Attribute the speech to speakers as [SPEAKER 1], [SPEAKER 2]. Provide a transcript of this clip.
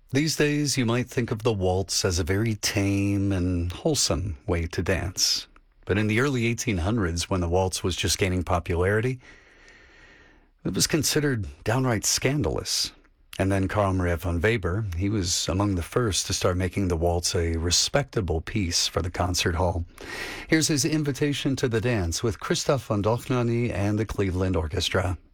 [SPEAKER 1] These days, you might think of the waltz as a very tame and wholesome way to dance. But in the early 1800s, when the waltz was just gaining popularity, it was considered downright scandalous. And then Carl Maria von Weber, he was among the first to start making the waltz a respectable piece for the concert hall. Here's his invitation to the dance with Christoph von Dohnanyi and the Cleveland Orchestra.